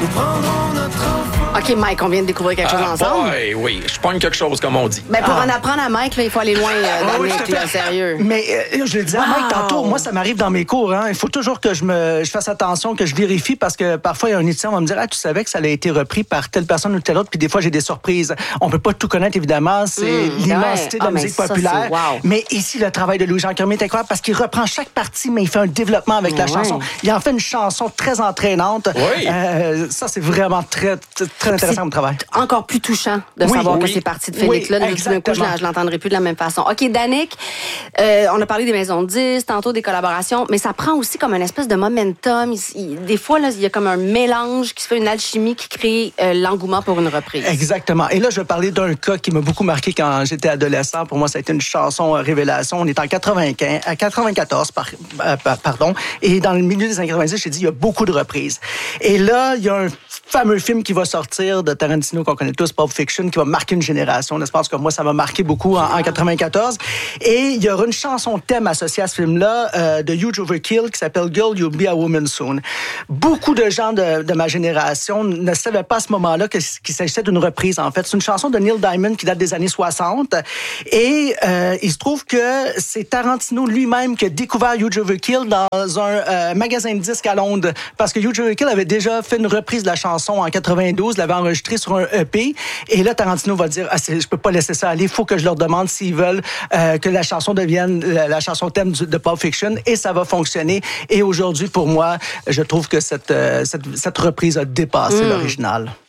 nous prendrons notre enfant. OK, Mike, on vient de découvrir quelque chose ensemble. Oui, je pogne quelque chose, comme on dit. Ben, pour en apprendre à Mike, là, il faut aller loin dans Oui, le tout à fait. sérieux. Mais je le disais à Mike tantôt, moi, ça m'arrive dans mes cours. Hein. Il faut toujours que je fasse attention, que je vérifie, parce que parfois, il y a un étudiant qui va me dire « Ah, tu savais que ça a été repris par telle personne ou telle autre? » Puis des fois, j'ai des surprises. On peut pas tout connaître, évidemment. C'est l'immensité de la musique populaire. Wow. Mais ici, le travail de Louis-Jean Cormier est incroyable parce qu'il reprend chaque partie, mais il fait un développement avec la chanson. Il en fait une chanson très entraînante. Oui. Ça, c'est vraiment très, très intéressant comme travail. Encore plus touchant de savoir que c'est parti de Félix. Là, tout d'un coup, je l'entendrai plus de la même façon. OK, Danick, on a parlé des maisons de 10, tantôt des collaborations, mais ça prend aussi comme une espèce de momentum. Des fois, là, il y a comme un mélange qui se fait, une alchimie qui crée l'engouement pour une reprise. Exactement. Et là, je vais parler d'un cas qui m'a beaucoup marqué quand j'étais adolescent. Pour moi, ça a été une chanson révélation. On est en 94, pardon. Et dans le milieu des années 90, j'ai dit, il y a beaucoup de reprises. Et là, il y a un fameux film qui va sortir de Tarantino qu'on connaît tous, Pulp Fiction, qui va marquer une génération. Je pense que moi, ça m'a marqué beaucoup en 94. Et il y aura une chanson thème associée à ce film-là de Huge Overkill qui s'appelle Girl, You'll Be a Woman Soon. Beaucoup de gens de ma génération ne savaient pas à ce moment-là qu'il s'agissait d'une reprise, en fait. C'est une chanson de Neil Diamond qui date des années 60. Et il se trouve que c'est Tarantino lui-même qui a découvert Huge Overkill dans un magasin de disques à Londres. Parce que Huge Overkill avait déjà fait une reprise de la chanson en 92, l'avait enregistrée sur un EP. Et là, Tarantino va dire, je peux pas laisser ça aller, il faut que je leur demande s'ils veulent que la chanson devienne la chanson thème de Pulp Fiction. Et ça va fonctionner. Et aujourd'hui, pour moi, je trouve que cette reprise a dépassé l'original.